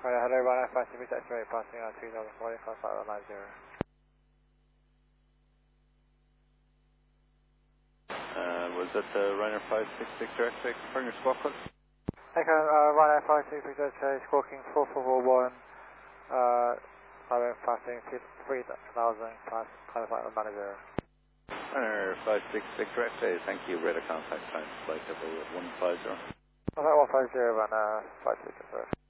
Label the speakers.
Speaker 1: Right, hello, Ryanair 526 X-ray, passing on 2040, class 590.
Speaker 2: Was that Ryanair 566 X-ray, confirm your squawk code?
Speaker 1: Okay, Ryanair 526 X-ray, squawking 4441, passing 3000, class 590.
Speaker 2: Ryanair 566 X-ray, thank you, radar contact, time flight level 150.
Speaker 1: Alright, 150, Ryanair 526 X-ray.